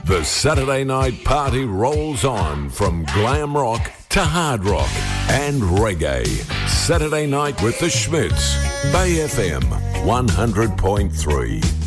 The Saturday night party rolls on from glam rock to hard rock and reggae. Saturday night with the Schmitz. Bay FM 100.3.